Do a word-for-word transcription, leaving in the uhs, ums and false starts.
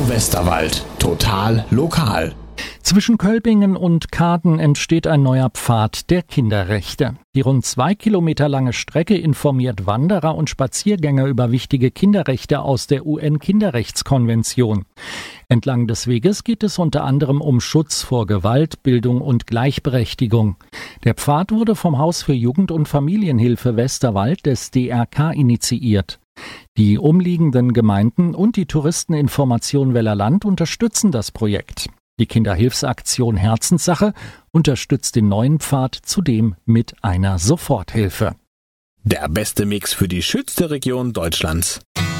Radio Westerwald. Total lokal. Zwischen Kölbingen und Kaaden entsteht ein neuer Pfad der Kinderrechte. Die rund zwei Kilometer lange Strecke informiert Wanderer und Spaziergänger über wichtige Kinderrechte aus der U N-Kinderrechtskonvention. Entlang des Weges geht es unter anderem um Schutz vor Gewalt, Bildung und Gleichberechtigung. Der Pfad wurde vom Haus für Jugend- und Familienhilfe Westerwald des D R K initiiert. Die umliegenden Gemeinden und die Touristeninformation Wellerland unterstützen das Projekt. Die Kinderhilfsaktion Herzenssache unterstützt den neuen Pfad zudem mit einer Soforthilfe. Der beste Mix für die schönste Region Deutschlands.